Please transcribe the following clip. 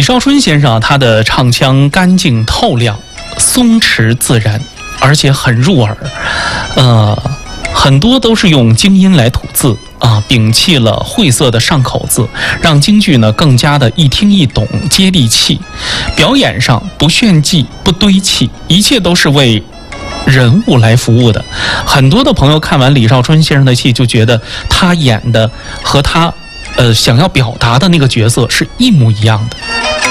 少春先生他的唱腔干净透亮、松弛自然，而且很入耳。很多都是用京音来吐字啊，摒弃了晦涩的上口字，让京剧呢更加的易听易懂、接地气。表演上不炫技、不堆砌，一切都是为人物来服务的。很多的朋友看完李少春先生的戏，就觉得他演的和他想要表达的那个角色是一模一样的。